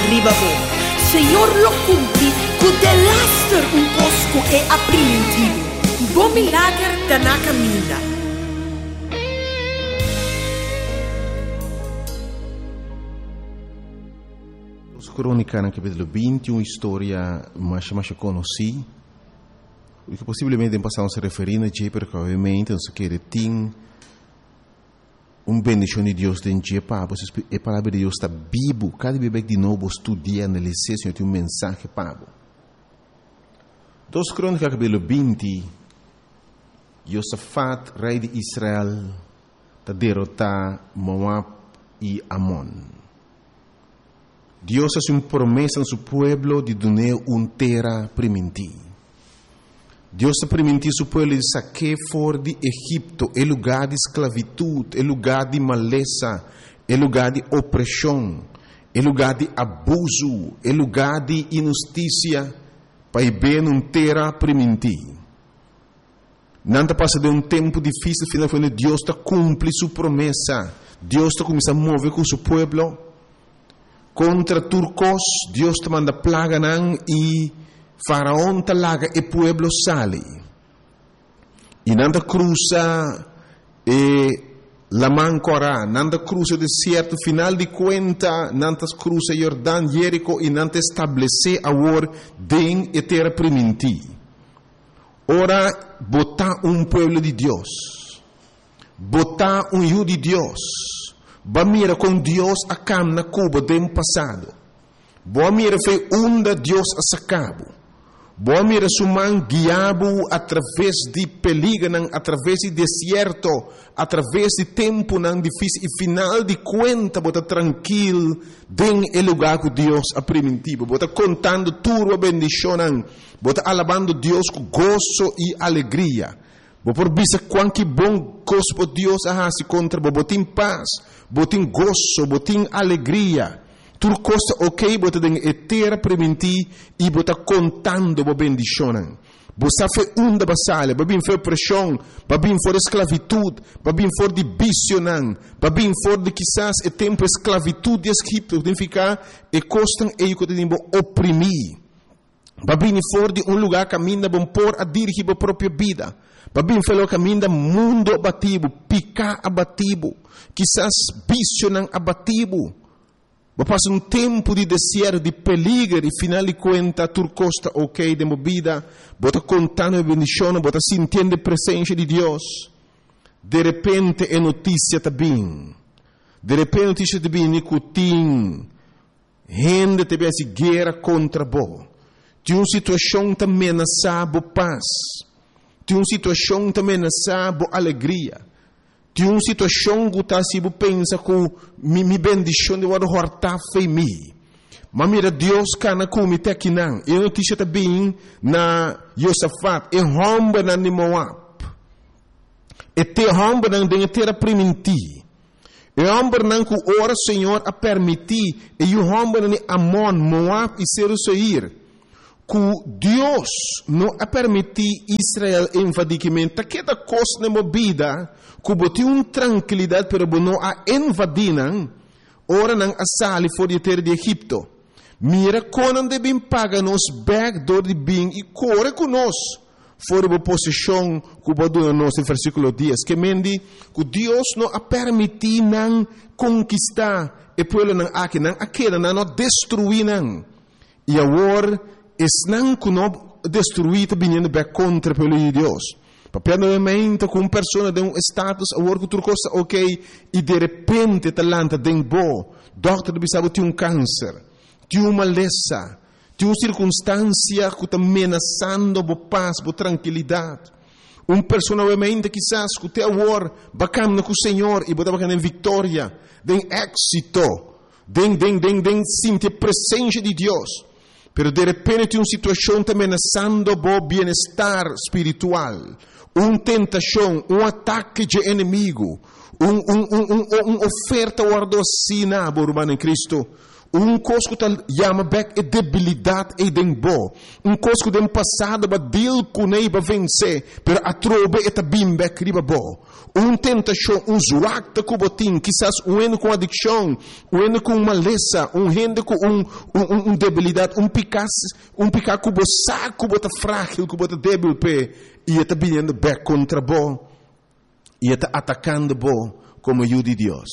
arriba bo. Senhor lo cumpri, cu de laster un cosco e aprimentivo. Bo milagre da na caminha. Os crônicas no capítulo 20, uma história mais conhecida. O que possivelmente passamos a referir a Jay, porque obviamente nós queremos ter uma bendição de Deus dentro de Pá, a palavra de Deus está vivo. Cada vez de novo estudia, analisar, Senhor, tem mensagem Pá. Dos crônicas capítulo 20, Josafat, rei de Israel, está derrotar Moab e Amon. Deus hace uma promessa a seu povo de dar uma terra primitiva. Deus permitiu seu povo de saquear fora de Egipto, é lugar de esclavitud, é lugar de maleza, é lugar de opressão, é lugar de abuso, é lugar de injustiça, para ver uma terra primitiva. Não passa de um tempo difícil, final quando Deus está cumpre sua promessa. Deus está começando a mover com seu povo. Contra turcos, Deus te manda plaga e Faraón te laga e pueblo sale. E nanda cruza la mancora, nanda cruza o deserto, final de conta, nanda cruza Jordão, Jerico e nanda estabelece agora den e terra primitiva. Ora, botar pueblo de Deus, botar hijo de Deus. Ba mira com Deus a cam na Cuba do passado. Boa mira foi onde Deus a sacabo. Boa mira suman guiabo através de peligro, através de deserto, através de tempo não difícil e final de conta bota tranquilo den el lugar que Deus a primitivo. Bota contando tudo a bendição, bota alabando Deus com gozo e alegria. Por bisa quanto bom coisa Deus a se contra botin paz, botin gozo, botin alegria. Tudo coisa ok, bota den etera preventi e bota contando bo bendição. Bosa fe unda basale, babin fe opressão, babin for esclavitud, babin for de bicionan, babin for de quizás e tempo esclavitud de Egipto, significa e costan e que tempo oprimir. Babin for de lugar caminha bom por a dirigir a própria vida. Babin felo caminha mundo abativo, picar abativo, quizás visionan abativo. Passa tempo de deserto, de peligro, e final de conta, turcosta ok, de movida, bota contando a bendição, bota sentindo a presença de Deus. De repente é notícia também. De repente notícia também, nicotim, gente também se guerra contra bo. Tem uma situação também ameaçada paz. Tem uma situação também ameaçada alegria. Tem uma situação que está se pensa que me bendição de wado horta fei mi. Mas mira Deus cana com me te não. E notícia também na Josafat e romba na Moab. E te romba na de terra primiti. E romba na que ora Senhor a permitir e o romba na Amon, Moab e Seir. Que Deus não a permitir Israel invadicamente, que da coisa na movida, que botou uma tranquilidade para não a invadir, ora não a sali fora de terra de Egipto. Mira quando devem pagar nos backdoor de bem e corre conosco fora da posição que botou nós no versículo 10, que mendi que Deus não a permitir não conquistar e pueblo não aqui não aquela não destruir não. E agora não que não destruir vindo bem contra o povo de Deus. Papel novamente com uma pessoa de status, agora que tudo coisa ok, e de repente talanta de bo, doctor bisabo tem câncer, tem uma maleza, tem uma circunstância que está ameaçando a paz, a tranquilidade. Uma pessoa novamente quizás que tem agora bacana com o Senhor e botar bacana em vitória, de êxito, de sentir a presença de Deus. Pero de repente tem uma situação também ameaçando o bem-estar espiritual, uma tentação, um ataque de inimigo, uma oferta guardocina, irmão em Cristo, coisa que chama back é debilidade e dembo. Coisa que tem passado para deal com ele para vencer, pero a trobe é também back riba bo. Tentação, zoacta que botin, quizás eno com adicção, eno com maleza, gente com debilidade, picar que bo saco, bota frágil, que bota débil pe, e está vindo back contra bo, e está atacando bo como ajuda de Deus.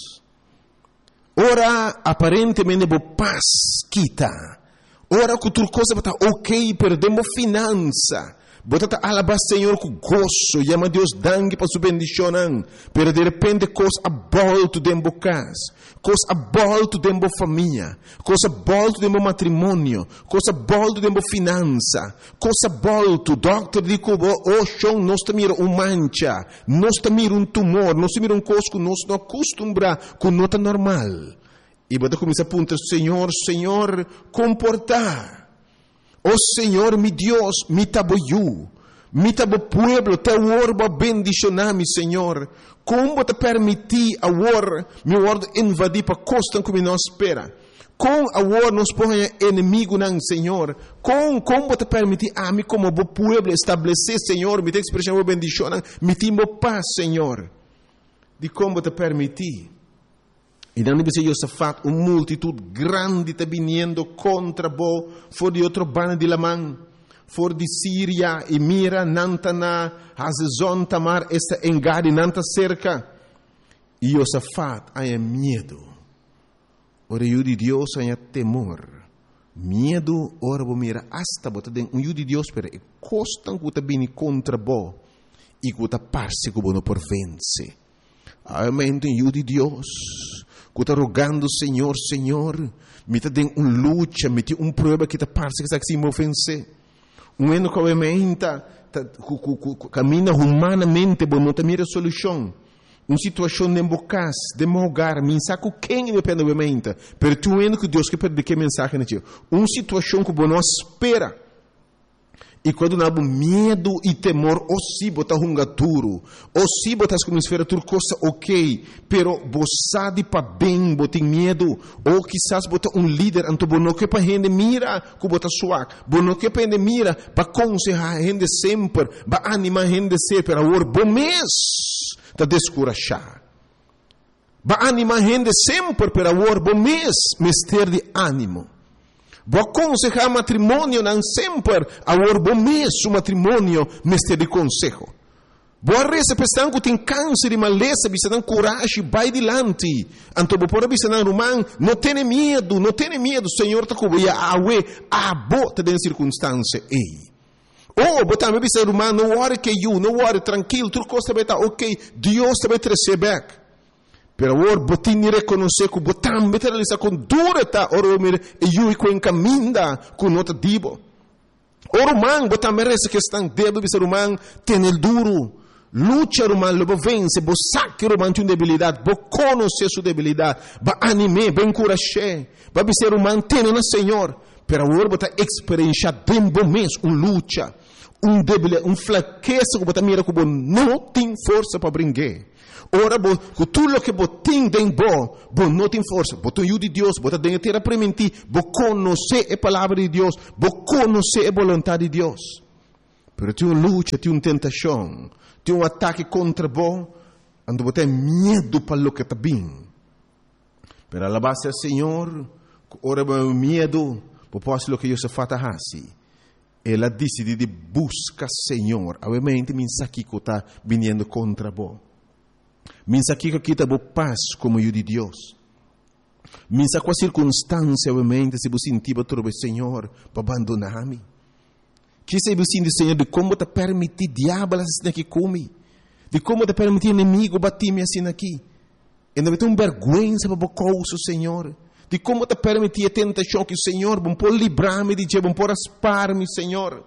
Ora, aparentemente, bo paz quita. Ora, que outra coisa está ok, perdemos finança. Bota alabar Senhor com gozo, chama Deus dangue para sua bendição, pero de repente coisa abolto dentro da casa, coisa abolto dentro da família, coisa abolto dentro do matrimônio, coisa abolto dentro da finança, coisa abolto, doctor diz que chão nós mira mancha, nós mira tumor, nós mira coisa que nós não acostumbra com nota normal. E bota começa a apontar, Senhor, comportar. Senhor, mi Deus, mi tabo pueblo, te orba bendicionar-me, Senhor. Como te permitir agora, meu word invadir para costa como nós espera. Com agora nos põe inimigo, não, Senhor. Como te permitir a mim como pueblo estabelecer, Senhor, me te expressão bendição, me timbo paz, Senhor. De como te permitir. E não deve ser Josafat, multitud grande está vindo contra bo, for de outro bando de Lamã, for de Síria, e mira, nantana, Hazezon, Tamar, esta engade, nanta cerca. E Josafat, há medo. Ora, eu de Deus, há temor. Medo, ora, vou mira, hasta, bota dentro, eu de Deus, pero é costan que está vindo contra bo, e que está parce que não por vence. Amém, eu de Deus. Que está rogando, Senhor, me está dando luta, me tem prova que está parece que está se ofencer. Ano que obviamente caminha humanamente, bom, não tem mira solução. Situação de embocas, de mogar, mensaque quem depende obviamente. Pero tu ano que Deus quer perder que mensagem não tinha. Situação que bom não espera. E quando nós medo e temor, se botar duro, se botar como esfera tudo coisa ok, pero você de para bem, botar medo, ou quizás botar líder, então não que para gente mira, que botar suave, não que para gente mira, para aconselhar a gente sempre, para animar a gente sempre, para agora bom mês, para descorachar. Para animar a gente sempre, para agora bom mês, ter de ânimo. Vou aconselhar matrimônio não sempre, agora bom mês o matrimônio mestre de conselho. Vou receber que tem câncer e maleza, bisa não coragem, vai adiante. Então vou pôr bisa não romano, não tenha medo, Senhor está cobrindo a bota de circunstância ei. Botar me bisa romano, não worry que não worry tranquilo, tudo coisa vai estar ok, Deus vai te receber. Pero agora, botin reconhecer que botam materializar com dureza, ora me eu com encaminda com nota dibo. Ora man, botam merece que estão débil, bisa romano, tem el duro, luta romano, lobo vence, bo saque romano tem debilidade, bo conhecer sua debilidade, ba anime, ba encorajar, ba bisa romano tem na Senhor. Pero agora botar experiência dembo mês, luta, debilidade, fraqueza que botam mira que não tem força para brincar. Ora, com tudo que você tem dentro, você não tem força. Você tem de Deus, você tem que permitir, você conhecer a palavra de Deus, você conhecer a vontade de Deus. Mas tem uma luta, tem uma tentação, tem um ataque contra você, onde você tem medo para o que está bem. Mas a base do Senhor, ora, o medo, você pode o que Deus faz assim. Ela decide de buscar o Senhor. Obviamente, mensagem que está vindo contra você. Minsa que aqui está paz como eu de Deus. Minsa com a circunstância, obviamente, se você sentir para o Senhor, para abandonar-me. Que se você sentir, Senhor, de como te permitir diabo assim aqui comigo. De como te permitir inimigo bater-me assim aqui. E não vai ter uma vergonha para o coisa, Senhor. De como te permitir a tentação que o Senhor, bom por livrar-me de Deus, bom por aspar-me, Senhor.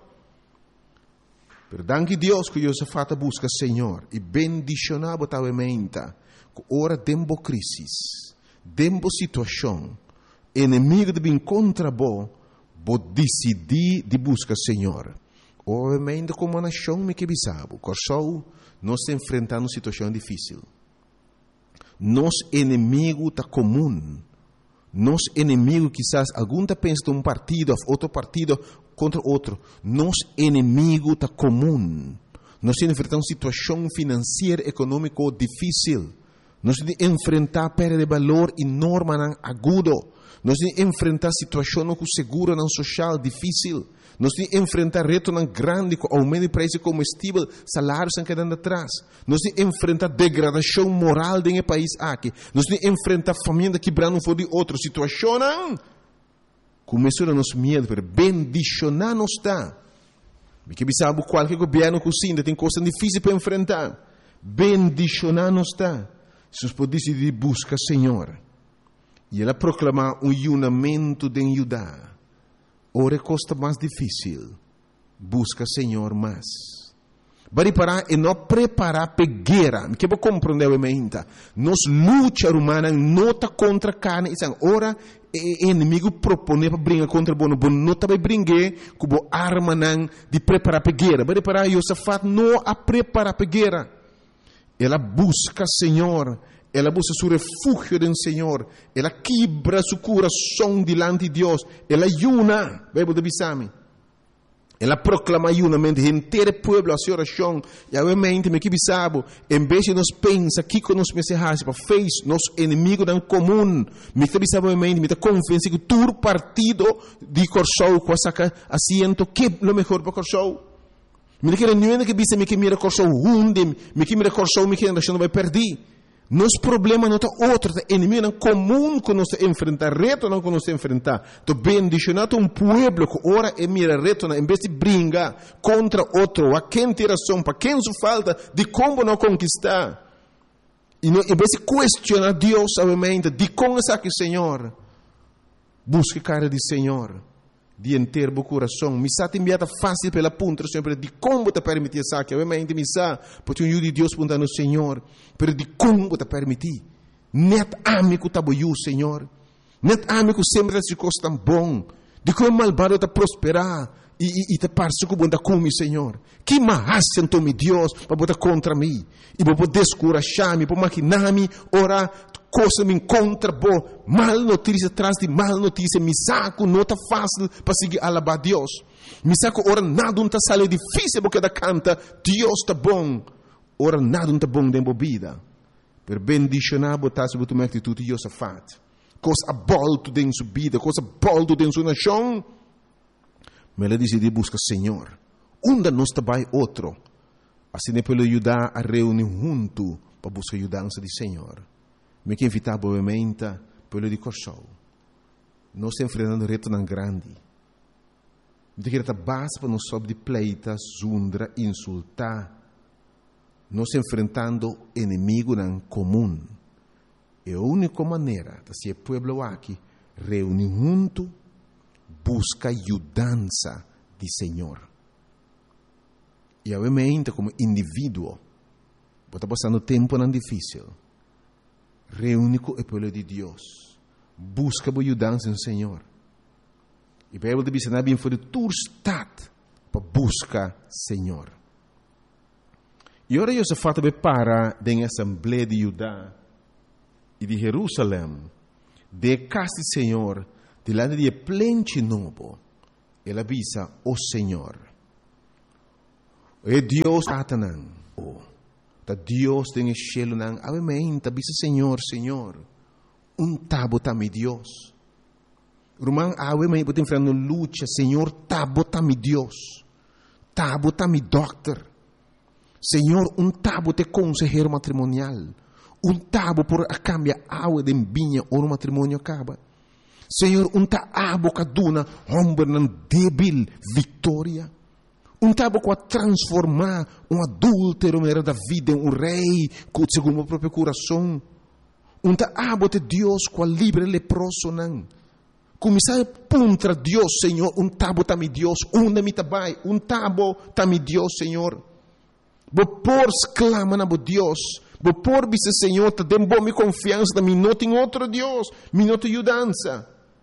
Pero danke Deus que Josafat busca Senhor e bendicionar totalmente que ora dembo crisis, dembo situação, inimigo de vir contra bo decidir de buscar Senhor. Obviamente como a nação me que bisabo, corso nós enfrentando uma situação difícil. Nos inimigo tá comum, Nos inimigos, quizás, algum tá pensa de um partido, outro partido contra outro. Nos inimigo tá comum. Nós enfrentamos uma situação financeira, econômica difícil. Nós enfrentar perda de valor enorme, agudo. Nós enfrentar situação com seguro social difícil. Nós enfrentar reto grande com aumento de preço de combustível, salários estão quedando atrás. Nós enfrentar degradação moral dentro do país aqui. Nós enfrentar família quebrando fora de outra situação. Começou a nos medo, pero bendicionar não está. Porque sabe qualquer governo que ainda tem coisas difíceis para enfrentar. Bendicionar não está. Se nós podemos decidir buscar Senhor. E ela proclamar um unimento de Judá. Ora costa mais difícil. Busca Senhor mais. Bari parar e não preparar pegueira. Que vou compreender o menta. Nos luta humana não está contra carne. Ora inimigo propõe para brincar contra bono. Bono não está para brincar com a arma de preparar pegueira. Bari parar e Josafat não a preparar pegueira. Ela busca Senhor. Ela busca seu refúgio do Senhor. Ela quebra seu coração diante de Deus. Ela ayuna. Bíblia de Bisame. Ela proclama ayunamento. Inteiro povo a sua oração. E obviamente, me que bisabo. Em vez de nós pensar que com nós mensagens para fez nosso inimigo não comum. Me que bisabo obviamente. Me que confiança que todo partido de Corsou com saca assento que é o melhor para Corsou. Me que não é que bisamo que mira Corsou hunde. Me que mira Corsou me que não vai perder. Nosso problema não está outro, é inimigo não comum que nós enfrentar, reto não que nós enfrentar. Então, bendicionado um povo que ora e mira reto, em vez de brigar contra outro, a quem tem razão, para quem se falta, de como não conquistar. E não, em vez de questionar Deus, obviamente, de como é que Senhor, busque cara de Senhor, de inteiro o coração. Me está enviada fácil pela ponta, sempre de como te permitir isso aqui. Obviamente, me está, porque o de Deus pergunta no Senhor, pero de como te permitir. Net amigo tá boiu, Senhor. Net amigo sempre as coisas tão bom. De como malvado te prosperar e te parece que bom da come, Senhor. Que mais sentou me Deus para botar contra mim e para descurajar-me, para maquinar-me, orar. Coisa me encontra boa, mal notícia atrás de mal notícia, me saco, não está fácil para seguir alabar Deus. Me saco, ora nada não está sale difícil porque da canta, Deus está bom. Ora nada não está bom dentro da vida. Per bendicionar, botar sobre tua atitude de Josafat. Coisa abolto dentro sua vida, coisa abolto dentro sua nação. Mas ela decidiu buscar Senhor. Onde nós trabalha outro. Assim é para ajudar a reunir junto para buscar a ajudança do Senhor. Me que invitar obviamente pelo de Corsou. Nós estamos enfrentando reto tão grande. De que está base para nós sobre de pleita, zundra, insultar. Nós estamos enfrentando inimigo não comum. É a única maneira de ser povo aqui reunir junto, busca ajudança de Senhor. E obviamente como indivíduo, está passando tempo não difícil. Reúne com o povo de Deus. Busca a ajudança no Senhor. E a Bíblia diz que bem foi de tua estado para buscar Senhor. E agora Josafat para da Assembleia de Judá e de Jerusalém, de casa do Senhor, delante de plente novo. Ele avisa o Senhor. É Deus Satanás. Deus tem cielo nang obviamente bisa Senhor tabo mi Deus rumang obviamente botem frente luta Senhor tabo mi Deus tabo mi doctor Senhor tabo te consejero matrimonial tabo por a cambia agua de vinha ou matrimônio acaba Senhor abo kaduna hombre nan débil vitória tabo com a transformar adúltero da vida em rei segundo o próprio coração. Tabo de Deus com a livre leproso não. Começar contra Deus, Senhor. Tabo tami Deus. Onde me tabai. Tabo tami Deus, Senhor. Por exclama na Deus. Por bisa Senhor. Te dem bom confiança da não tem outro Deus. Não tem ajudança.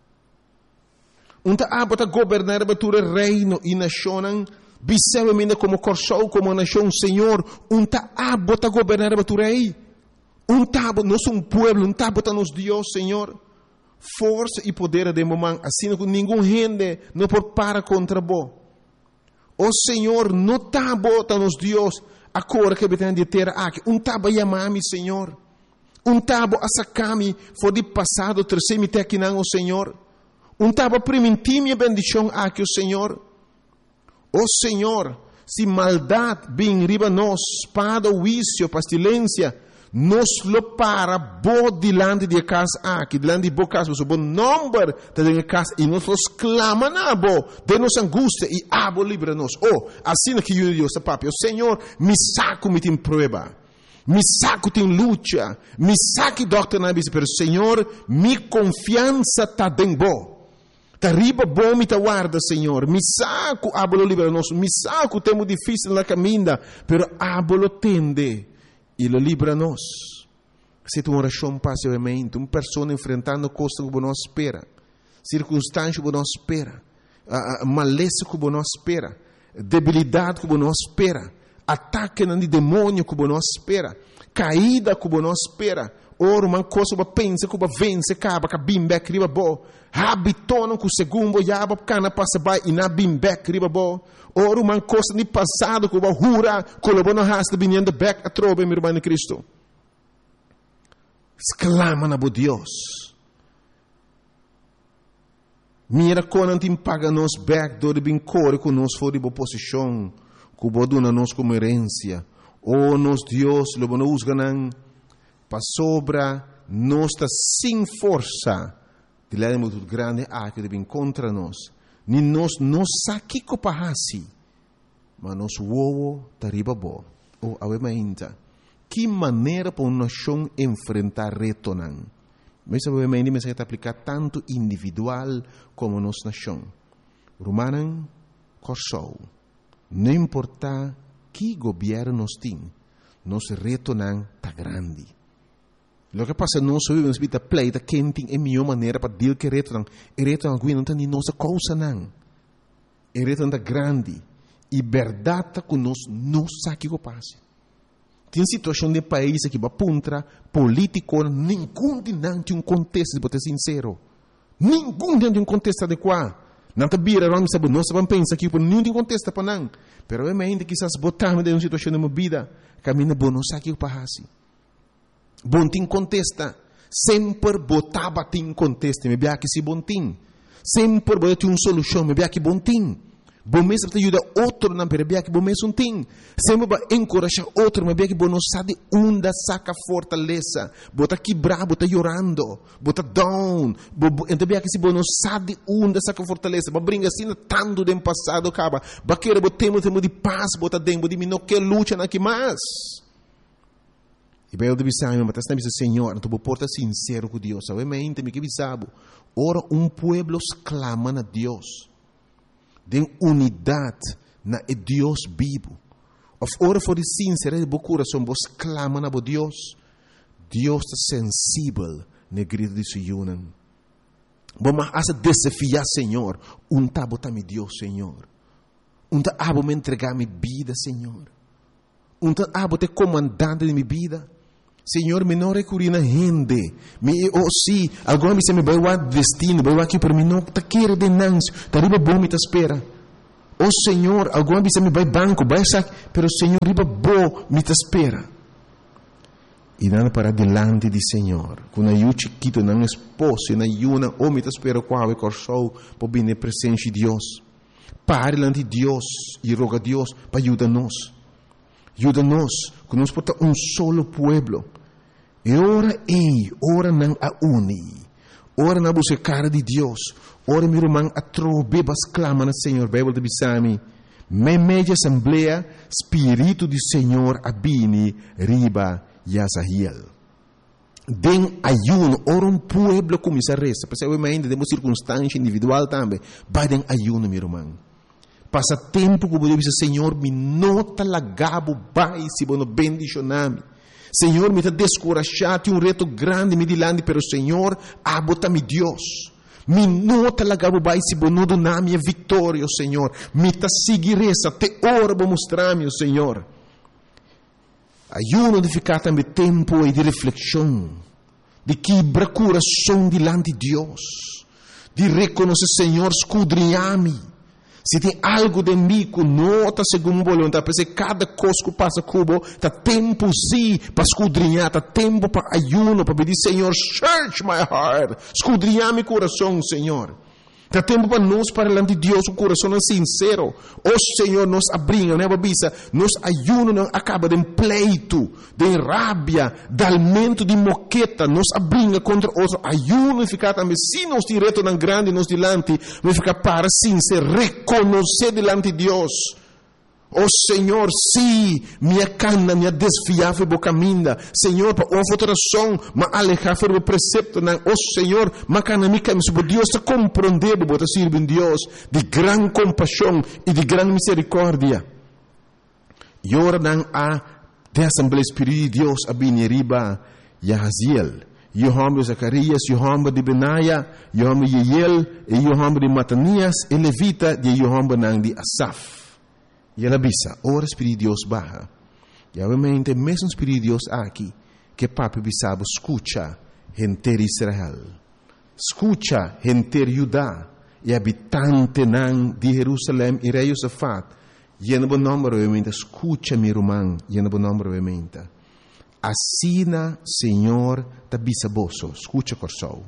Abo ta governar o reino e nação. Bisema mina como Corsou, como nação, Senhor, abo está governar a tu rei. Tabo, nós somos povo, tabo está nos Deus, Senhor. força e poder de mamãe, assim que ninguém gente não pode parar contra bo. O Senhor não está botando nos Deus a cor que tem de ter aqui. Taba chamar-me, Senhor. Taba a sacar-me for de passado, trazer-me até aqui não, o Senhor. Taba permitir minha bendição aqui, o Senhor. O Senhor, se maldade vem riba nós, espada, vício, pestilência, nos lo para bo dilante de casa aqui, dilante de bo casa, o bom número de casa, e nós clama na bo, de nossa angústia, e abo livra-nos. Oh, assim que eu digo, papi, o Senhor, me saco, me tem prova, me saco, tem luta, me saque, doctor, na bisa, pero Senhor, me confiança está dentro bo. Tá riba bom me tá guarda, Senhor. Me saco, abolo libera-nos. Me saco, temos difícil na caminha, pero abolo tende e lo libera-nos. Se tu oração passivamente, uma pessoa enfrentando coisas que não espera, circunstâncias que não espera, maleza que não espera, debilidade que não espera, ataque de demônio que não espera, caída que não espera. Ora, uma coisa que pensa que vence, acaba que bimbek riba bo. Habitona que o segundo yaba cana passa by e na bimbek riba bo. Ora, uma coisa de passado que hura, colabona hasta vinhando back a trobe, meu irmão em Cristo. Exclama na bo Deus. Mira quando te paga nos back do de bincore que nos for de boa posição, que bo dona nos como herência. Oh, nos Deus, lo bono usganan. Para sobra nossa sem força de lá muito grande que deve contra nós nem nós não saque copahasi mas nós uovo tariba bo ou awemainta que maneira para uma nação enfrentar reto não mas awemainta me se aplicar tanto individual como nossa nação Romanan corsou não importa que governo nós tem nosso reto não tá grande. Lo que passa não só vivemos vida pleita quenting é melhor maneira para deal que reto não não tem nossa causa não é reto não grande e verdade que nós não sabe o que passa tem situação de país que va puntra político nenhum de não tem contexto para ser sincero nenhum tem contexto adequado não tá bira não sabe nós vamos pensar que por nenhum tem contexto para não pero é ainda quizás botar-me de uma situação de uma vida caminha bom não sabe o que passa. Bom tim contesta, sempre botava tim contesta, me bia que se bom tim, sempre botava uma solução, me bia que bom tim, bom mesmo te ajuda outro na me bia que bom mesmo tim, sempre vai encorajar outro, me bia que bom não sabe onde saca fortaleza, bota quebrar, bota chorando, bota down, então bia que se bom não sabe onde saca fortaleza, vai brincar assim tanto do passado acaba, vai querer botemos de paz, bota dentro de mim não quer luta na que mais. E bem, eu deve saber, mas está dizendo, Senhor, não estou porta sincero com Deus. Sabe, mas entende que sabe. Ora, pueblo clama a Deus. De unidade na Deus vivo. Ora, for sincero de coração, vos clama a Deus. Deus está sensível na grito de Sion. Vamos a desafiar, Senhor. Tabo tá me Deus, Senhor. Tabo me entregar minha vida, Senhor. Tabo te comandante de minha vida. Senhor, me não recorri na gente. Se alguma vez me vai o destino, vai aqui para mim, não está querendo de nancio, está riba bom me espera. Senhor, alguma vez me vai banco, vai sair, pero Senhor, riba bom me espera. E não para delante de Senhor, quando eu chiquito, não esposo, na yuna, me espera qual é corso, para vir na presença de Deus. Pare diante de Deus e roga a Deus para ajudar-nos. Ajuda-nos, que nós podemos solo pueblo. E ora não a uni. Ora não busca cara de Deus. Ora meu irmão a trobebas clama no Senhor. Bíblia de Bisami. Media assembleia, Espírito do Senhor abini riba Yazahiel. Den ayuno, ora pueblo começa a resta. Percebe ainda temos circunstância individual também. Vai den ayuno, meu irmão. Passa tempo que eu dizer, Senhor, me nota lagabo, vai, se bono bendicioname. Senhor, me está descorajado, um reto grande, me dilante, pero Senhor, abota-me Deus. Me nota lagabo, vai, se bono doname a vitória, Senhor. Me está seguiressa, te ora, vou mostrar-me, Senhor. Ayuno de ficar também tempo e de reflexão. de quebrar coração diante de Deus, de reconhecer, Senhor, escudrinha-me. Se tem algo de mim que não está segundo a vontade, porque cada coisa que passa cubo, está tempo sim para escudrinhar, está tempo para ayuno, para pedir, Senhor, search my heart, escudrinhar meu coração, Senhor. Está tempo para nós, para diante de Deus, o coração é sincero. O Senhor nos abrinha, né, babisa? Nos ayuno não acaba de pleito, de rábia, de alimento de moqueta, nos abrinha contra outro. Ayuno e ficar também, se nos direto não grande, nos dilante, vai ficar para sincero, reconhecer diante de Deus. Oh Senhor, sim, minha cana, minha desfiava e boca minda. Senhor, para uma alteração, mas alejar o precepto, não. Oh Senhor, mas cana mica, mas Deus te compreender, bota servir Deus de grande compaixão e de grande misericórdia. E ora não há de Assembleia Espírita de Deus a bineriba Yahaziel, Yohamba de Zacarias, Yohamba de Benaia, Yohamba de Yeiel, e Yohamba de Matanias, e Levita de Yohamba não de Asaf. E ela bisa, ora Espírito de Deus barra. E obviamente, mesmo Espírito de Deus aqui, que papi bisabo, escucha, gente de Israel. Escucha, gente de Judá, e habitante de Jerusalém, e rei Josafat. E não bom nome, obviamente, escucha, meu irmão, e não bom nome, obviamente. Assina, Senhor, da bisaboso, escucha, coração.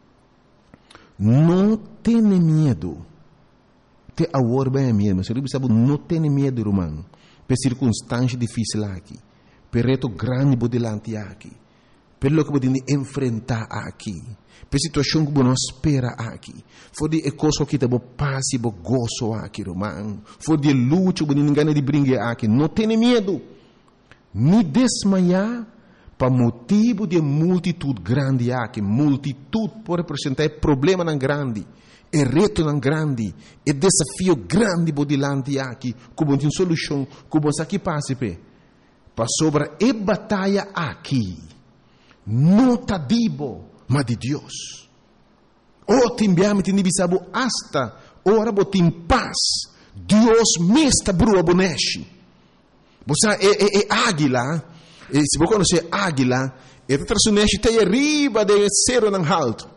Não tenha medo. Te agora bem mesmo, mas ele sabe não tem medo, irmão, por circunstância difícil aqui, por reto grande por delante aqui, pelo que podemos enfrentar aqui, por situação que não espera aqui, for de coisa que te bo paz e bo gozo aqui, irmão, for de luta que ninguém de brincar aqui, não tem medo, nem desmaiar, para motivo de multitude grande aqui, multitude pode representar problema não grande. É reto não grande, é desafio grande por delante aqui, como tem solução, como aqui passa para sobre a batalha aqui, não está dibo, mas de Deus. O timbiame tem bisabo hasta, ora botim paz, Deus me está brua boneshi. Você é águila, se você conhecer águila, é traçoneshi tem arriba de cero não alto.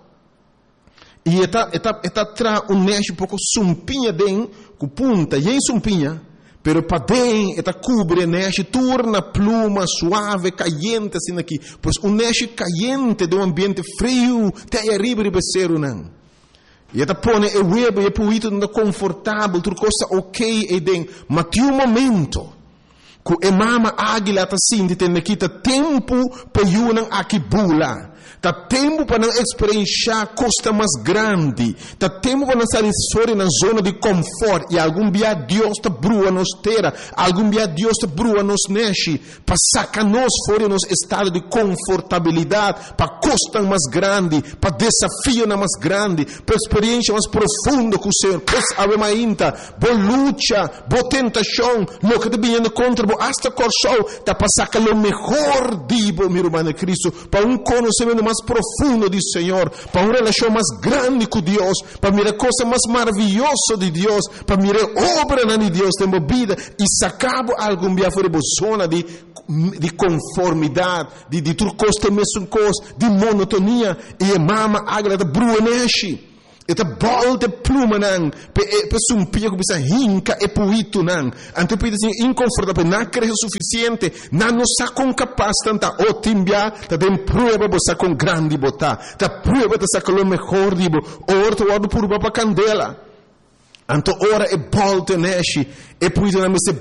E está tra um neste um pouco sumpinha den, com punta, e em sumpinha, pero para den, está cobre neste, torna pluma suave, caliente assim aqui, pois um neste caliente de um ambiente frio, tem arriba de becero não. E está põe o web e puito não confortável, tudo coisa ok e den, mas tem um momento que a mama águila está assim, de ter aqui tempo para ir aqui bula. Tá tempo para não experienciar costa mais grande. Tá tempo para não sair fora na zona de conforto. E algum dia Deus te brua nos terra. Algum dia Deus te brua nos neche. Para sacar nós fora nos estado de confortabilidade. Para costa mais grande. Para desafio mais grande. Para experiência mais profunda com o Senhor. Pois ave mainta. Boa luta. Boa tentação. Lo que te vindo contra. Boa hasta corção. Tá para sacar o melhor dibo, meu irmão de Cristo. Para um conhecimento mais profundo do Senhor, para uma relação mais grande com Deus, para mirar coisa mais maravilhosa de Deus, para mirar obra de Deus na vida e sacar algum dia fora da zona de conformidade, de tudo coisa mesmo coisa, de monotonia e a mama águia da bruaneshi. Eta bol de pluma nang, pe sumpia que bisa hinca e puito nang. Anto pide assim inconfortável, não creio suficiente, não sa com capaz tanta o timbia, ta tem prueba bosa com grande bota, ta prueba ta sa com o melhor dibo, orto wado por baba candela. Anto ora e bolte neshi e puito na meste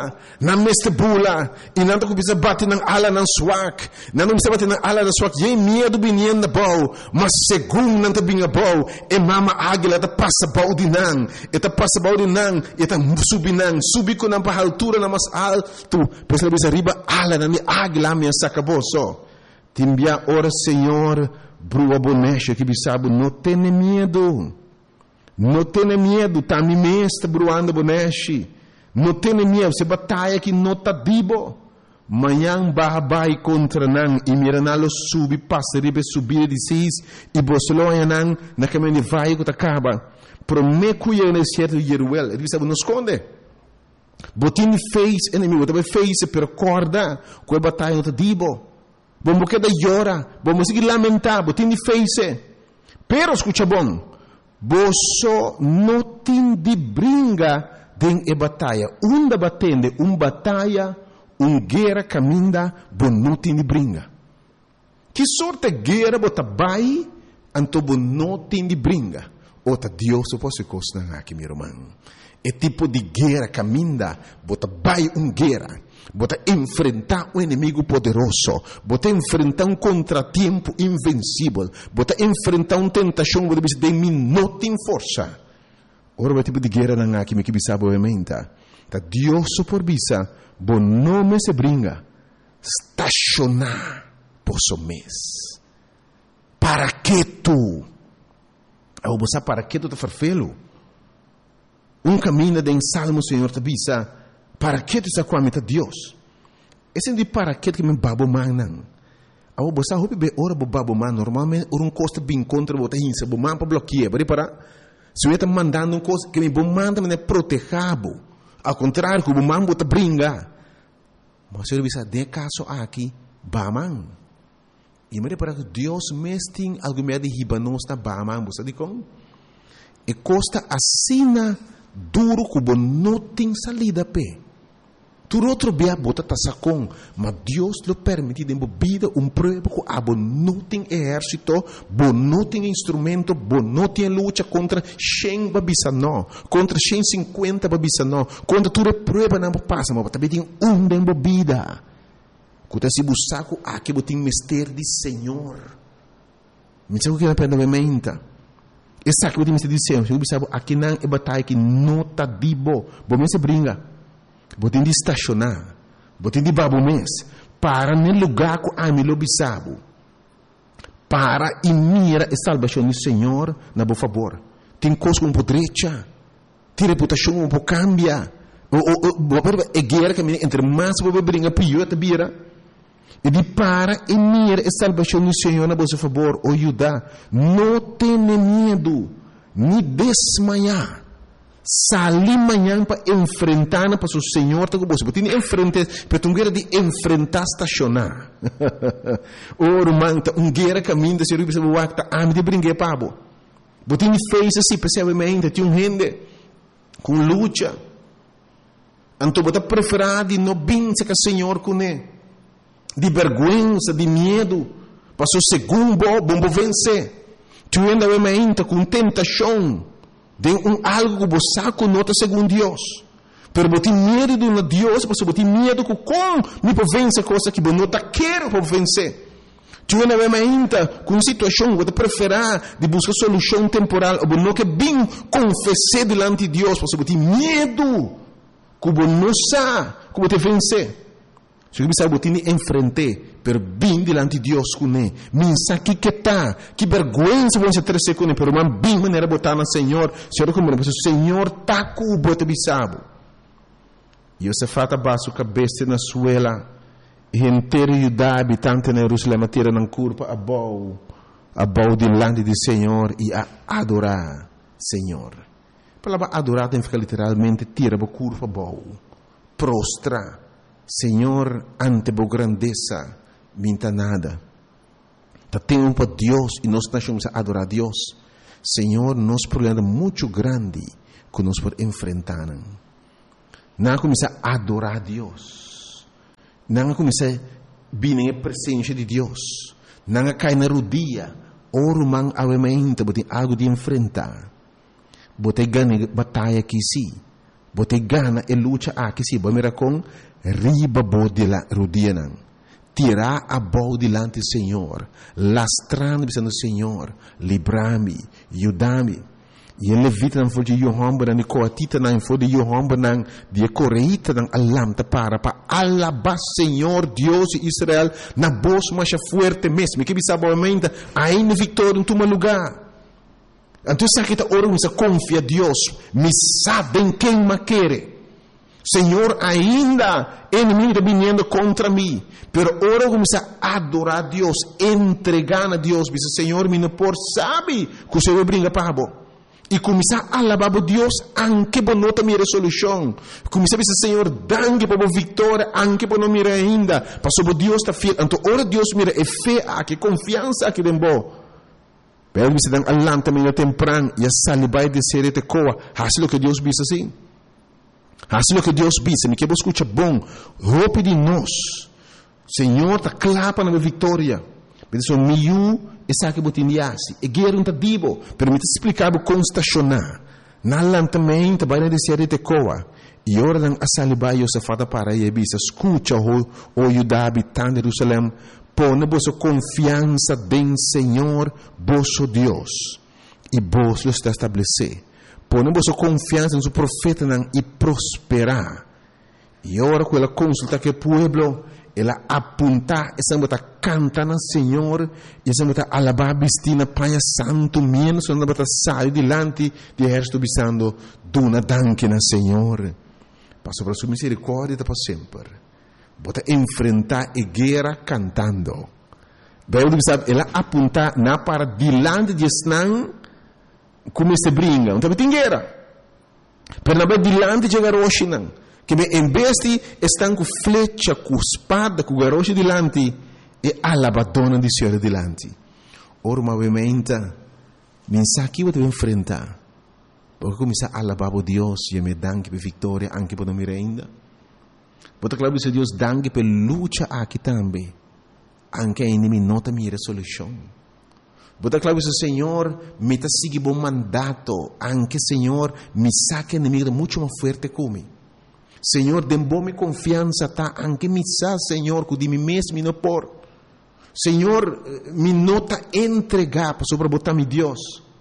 bula e nanto que bisa bate nang ala nang swak nanto bisa bate nang ala nang swak ye medo binien na bau mas segundo nanto binga bau e mama águila ta passa bau di nang e ta passa bau di nang e ta subi ko nang pa altura na mas alto pesa bisa riba ala nang águila minha sacaboso timbia ora Senhor brua bonecha que bisabo não tem medo. Não tenha medo, tá me mesta bruando bonechi. Não tenha medo, se batalha que não tá dibo. Manhã babai contra nan e miranalo subi passa ribe subir de seis e bosloia nan na caminho vai que acaba. Pro me cuia no certo Jeruel, ele sabe não esconde. Botin fez inimigo, também fez per corda, com batalha não tá dibo. Vamos quedar llorar, vamos seguir lamentar, vamos ter face. Pero escucha bom, você não tem de brinca den e batalha. Uma batende, batalha, guerra caminha, você não tem de brinca. Que sorte de guerra você vai, então você não tem de brinca. Outra Deus pode costa aqui, meu irmão. É tipo de guerra caminha, você vai guerra. Você enfrentar um inimigo poderoso, você enfrentar contratempo invencível, você enfrentar tentação, você dizer, me não tem força. Ora, o tipo de guerra não há que me sabe obviamente. Deus por visa, você não me se brinca, estacionar por seu mês. Para que tu? Você para que tu te farfelo? Caminho de Salmo, Senhor, te visa. Para que tu está com a Deus? Esse é de para que me babo manan. Você sabe bem ora babo man normalmente costa bem contra você hinsa bo man para bloquear, para se eu está mandando coisa que me bo manda me protegabo. Ao contrário, que bo man bota brinca. Mas se eu bisa de caso aqui, baman. E me para que Deus me tem algo meio de hibanos na baman, você diz como? E costa assina duro que bo não tem salida pé. Tu outro bem bota tasacon, mas Deus lhe permite de vida prova que abo não tem exército, bo não tem instrumento, bo não tem luta contra 100 babisano, contra 150 babisano, contra tudo prova não passa, mas também tem de vida. Quando se buscar aqui botem mistério de Senhor. Me sabe o que é pena mente? Essa que botem mistério de Senhor, se sabe aqui não é batalha que não tá dibo, bo me se brinca. Botem de estacionar, botem de babo mês, para no lugar que a mim lobisabo, para e mira a salvação do Senhor na boa favor. Tem coisa com podrecha, tem reputação com cambia, é guerra que entre mais você brinca pior te vira. E de para e mira a salvação do Senhor na boa favor, ajuda, não tenha medo, nem desmaiar. Salir amanhã para enfrentar para o Senhor, você tem que enfrentar, para tu guerra de enfrentar estacionar. Irmão, guerra caminho de ser o bispo wakta, me de brincar pabo. Você tem que fazer assim, percebamente, tem gente com luta. Então você prefere de não vencer com o Senhor com ele, de vergonha, de medo, para o segundo bom vencer. Tu ainda obviamente com tentação. De algo que você conota segundo Deus. Pero você tem medo de um Deus, você tem medo que como me pode vencer coisa que você não quer para vencer. Tu não vê ainda com situação que você prefere de buscar solução temporal, ou não que bem confessar diante de Deus, você tem medo que você não sabe como te vencer. Se você sabe, você tem que enfrentar, pero bem diante de Deus com ele. Minsa que tá, que vergonha você ter com ele, pero man bem maneira botar no Senhor. Senhor como o Senhor tá com o bote bisabo. E você fata baixo cabeça na suela, e inteiro Judá habitante na Jerusalém tira na curva a bau diante do Senhor e a adorar Senhor. A palavra adorar tem que ficar literalmente tira a curva bau, prostra. Senhor, ante a grandeza, minta nada. Temos para Deus e nós estamos a adorar a Deus. Senhor, nós problema muito grande que nós podemos enfrentar. Não começar a adorar a Deus. Não começar a vir na presença de Deus. Não cair na rodilha. Orumang awementa, botem algo de enfrentar. Botem ganha batalha aqui sim. Botem gana e luta aqui sim. Bom, com riba bode la rodilha não. Tirar a bola delante do Senhor, lastrando pensando no Senhor, livrar-me, ajudar-me. E ele levita não foi de Yohamba, não coatita não foi de Yohamba, não de correita não alamta para alabar Senhor Deus de Israel na voz mais forte mesmo. Que bisa boamente ainda vitória em teu lugar. Então se aqui está orando, confia Deus, me sabe quem me quer. Senhor, ainda inimigo está vindo contra mim, pero ora começa a adorar a Deus, entregar a Deus, diz Senhor, me não por sabe que o Senhor brinca para bo. E começar a alabar a Deus, anche por não ter minha resolução. Começar a dizer, Senhor, dangue por a vitória, anche por não mirar ainda. Passou Deus está fiel. Então, ora Deus mira, é fé aqui, confiança aqui dentro. Pero você dá alanta meio temprano, e a salibai de ser te coa. Hasil o que Deus diz assim. Hasil o que Deus diz, me que você escuta bom. Roupe de nós. Senhor, está clapa na minha vitória. Mas o miu essa que botindiasi. E guerra não dibo. Permite explicar como estacionar. Na lantamento vai na descer de coa. E ora não a salibai eu se fada para aí bisa. Escuta o Judá habitante de Jerusalém. Põe vossa confiança em Senhor, vosso Deus. E vos lo está estabelecer. Põe vossa confiança no profeta e prosperar. E ora com ela consulta que o povo ela apunta, essa bota canta na Senhor, essa bota alabar bistina Pai Santo, menos essa bota sai dilante de exército bisando, duna danke na Senhor. Passo para sua misericórdia para sempre. Bota enfrentar a guerra cantando. Bem, ela apunta na para dilante de Snan, como se brinca, então tem guerra. Pero na dilante de Garoshinan. Que em vez de estar com flecha, com espada, com garoche dilante, e alabadona de Senhor dilante. Ora, obviamente, mensagem que eu devo enfrentar. Porque começar a alabar a Deus, e me danke por vitória, anche por não me ainda. Porque claro que Deus danke por luta aqui também. Anche a inimigo nota minha resolução. Porque claro que o Senhor me está seguindo bom mandato. Anche Senhor me saque inimigo muito mais forte comigo. Senhor, dê-me confiança, tá? Anche me sa, Senhor, que de mim mesmo não por. Senhor, me nota entregar para sobrebotar meu Deus.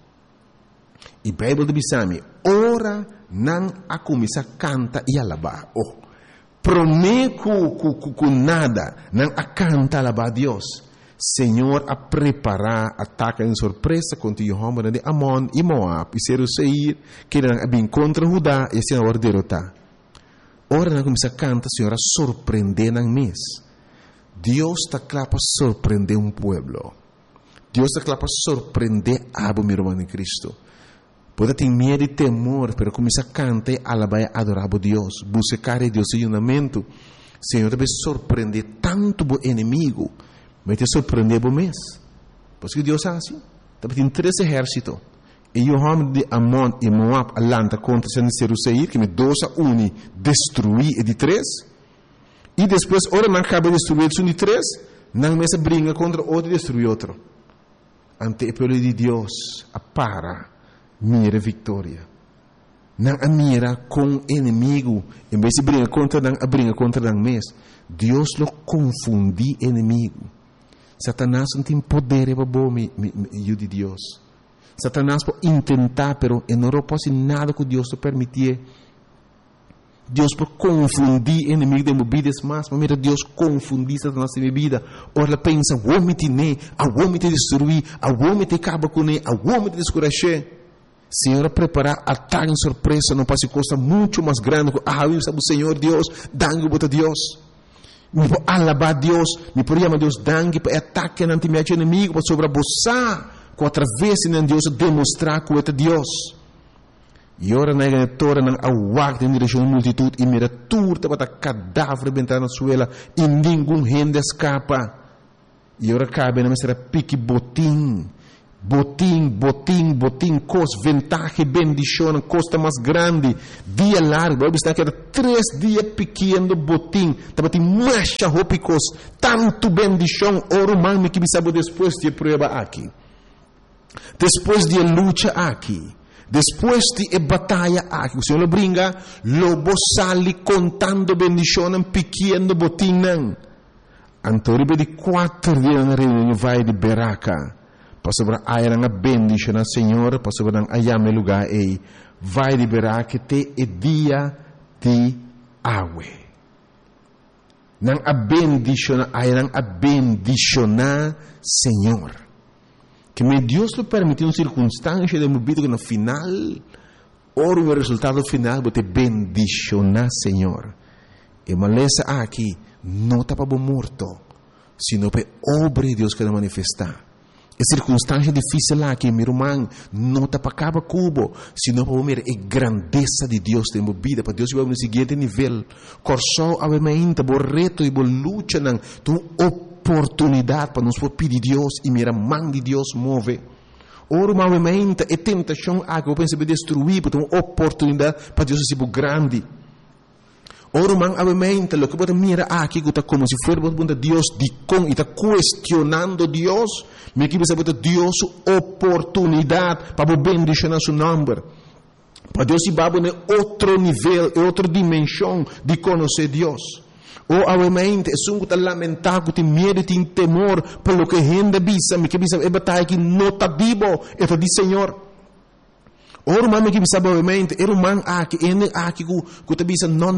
E a Bíblia diz me, ora não a começar a cantar e alabar. Oh, prometo com nada, não a cantar e alabar a Deus. Senhor, a preparar ataque em surpresa contra Jehová de Amon e Moab e Seir, que não bem contra Judá e assim a hora derrotar. Ora, nós começamos a cantar, Senhor, a surpreender na mês. Deus está claro para surpreender um povo. Deus está claro para surpreender a meu irmão em Cristo. Pode ter medo e temor, mas começar a cantar, alabar e adorar a Deus. Buscar a Deus em unamento. Senhor, deve surpreender tanto o inimigo, mas te surpreender o mês. Por isso que Deus é assim. Tem 3 exércitos. E o homem de Amon e Moab alanta contra Seir, que me 2-1 destruir e de 3. E depois, ora não acaba de destruir o de 3, não mais briga contra outro e destruir outro. Ante o povo de Deus, para, mira vitória. Não a mira com inimigo, em vez de briga contra não mais. Deus lo confundi inimigo. Satanás não tem poder para bom de Deus. Satanás pode tentar, pero não pode nada que Deus te permitir. Deus pode confundir o inimigo de movidas mais, mas mira, Deus confundir Satanás em minha vida. Ora, pensa, o homem te ne, o homem te destruir, o homem te acaba com ele, o homem te descuracher. Senhor, preparar ataque em surpresa, não passa coisa muito mais grande. Eu sabe o Senhor Deus, dangue para Deus. Me pode alabar Deus, me pode chamar Deus, dangue para ataque ante meu inimigo, para sobreposar. Através de Deus demonstrar que é Deus. E ora na igreja não aguarda em direção à multitud e mira turta para cadáver bentar na suela e nenhum gente escapa. E ora cabe na mestra pique botim, cos ventaja bendição, costa mais grande, dia largo, está que era 3 dias pequeno botim, estava tem marcha ropicos, tanto bendição, ora humano que sabe depois de prova aqui. Depois de luta aqui, depois de batalha aqui, o Senhor brinca, lobo sali contando bendição pequeno botinho. Antoribe de 4 dias na reunião vai de Beraca, para sobre a na bendição na Senhor, para sobre a ayame lugar aí, vai de Beraca te e dia de água. Nang a bendição, a bendicionar Senhor. Que me Deus lhe permitiu uma circunstância de minha vida que no final, ora o resultado final, vou te bendicionar, Senhor. E maleza aqui, não está para morto, sino para obra de Deus que vai manifestar. circunstância difícil lá que meu irmão não está para acaba cubo, senão para ver a grandeza de Deus em minha vida, para Deus vai no seguinte nível. Corso obviamente, bo reto e bo luta não, tu oportunidade para nos pedir Deus e mira mão de Deus move. Ora, obviamente, a tentação que eu penso destruir, porque uma oportunidade para Deus ser grande. Ora, obviamente, o que você mira aqui, está como se fosse Deus de com e está questionando Deus, mas que você vai Deus oportunidade para bendicionar seu nome. Para Deus ir para outro nível, outra dimensão de conhecer Deus. Ou, obviamente, é um que lamentar, que tem medo, tem temor, pelo que rende bisa, mas que bisa é batalha que não está vivo, é de Senhor. Ora, mami que bisa, obviamente, era man aqui, que te bisa, não,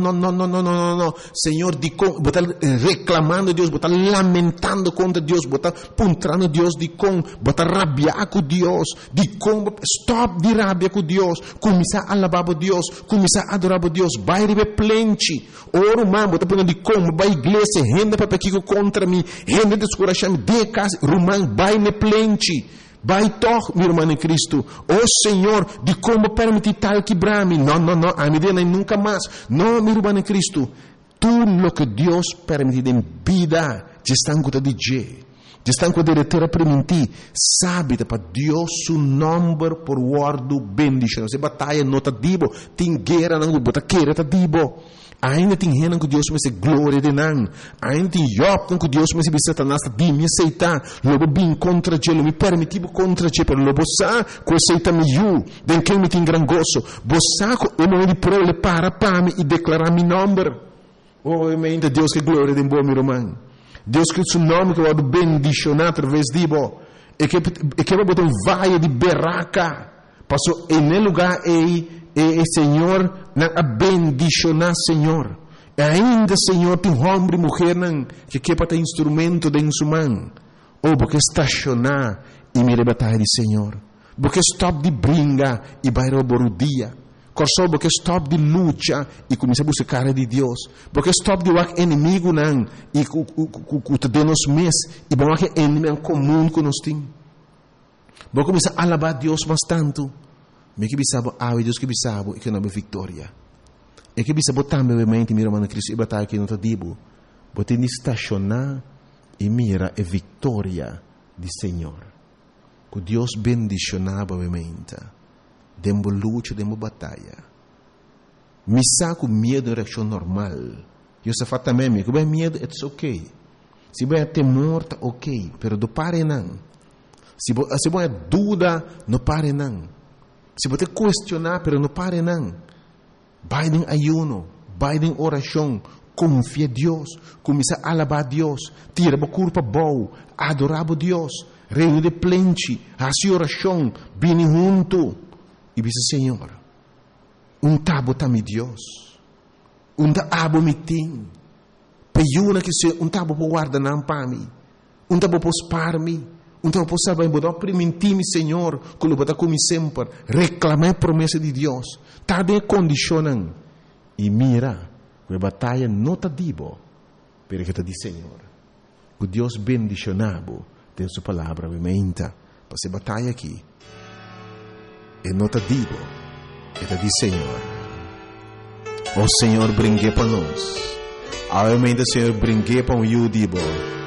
Senhor, de com, botar reclamando Deus, botar lamentando contra Deus, botar puntrando Deus de com, botar rabiar com Deus, de com, stop de rabia com Deus, começar a alabar Deus, começar a adorar Deus, vai receber plente. Ora, mami, botar punando de com, vai igreja, renda para pequeno contra mim, renda descoração, de casa, rumang, vai ne plente. Vai toch, meu irmão em Cristo. Oh Senhor, de como permitir tal quebrar-me? Não, a minha vida nunca mais. Não, meu irmão em Cristo. Tudo o que Deus permite em vida, já está com de Deus. Já está com de ter a permitir. Sabe, para Deus, o nome por guardo bendição. Se batalha não está dibo, tem guerra não bota queira está dibo. Ainda tem renan com Deus, mas é glória de nan. Ainda tem Job com Deus, mas é Satanás de me aceitar. Logo bem contra ele, me permitivo contra ele, pero logo sa, com aceita me you, den que me tem gran gozo. Bossa com o momento de prole para me e declarar meu nome. Oh, ainda Deus que glória de bom meu irmão. Deus que o seu nome que vai bendicionar através de bo. E que vai botar vaia de berraca. Passou em lugar Senhor, a bendicionar, Senhor. E ainda, Senhor, tem homem e mulher que quer ter instrumento de sua mão. Ou porque estacionar e me batalha de Senhor. Porque stop de brinca e vai roubar o dia. Corso porque stop de luta e começa a buscar de Deus. Porque stop de o inimigo não e que de nos mês e bom que inimigo comum que nós temos. Porque começa a alabar Deus bastante. Me que bisabo Deus que bisabo e que não é vitória. E que bisabo também obviamente meu irmão Cristo e batalha que não está dibo. Bote ni estacionar e mira a vitória do Senhor. Que Deus bendicionava obviamente. Dembo luta, dembo batalha. Me saco medo em reação normal. Eu só faço também que bem medo é ok. Se bem temor tá ok, pero do pare não. Se bem dúvida não pare não. Se você questionar, pero não pare não. Vai em ayuno, vai em oração, confia em Deus, começa a alabar a Deus, tira a culpa boa, adorar a Deus, reino de plente, a oração, bem junto. E diz, Senhor, tabo tá me Deus, tabo me tem, peiuna que se tabo por guardar não para mim, tabo por spar me. Então, eu posso saber, eu permitir-me, Senhor, que eu vou como sempre, reclamar a promessa de Deus. Está de condicionando. E mira, que a batalha não está dibo, porque está de Senhor. Que Deus bendicionado tem sua palavra, obviamente, para essa batalha aqui. E não está dibo, está de Senhor. O Senhor brinque para nós. Obviamente, o Senhor brinque para o dibo.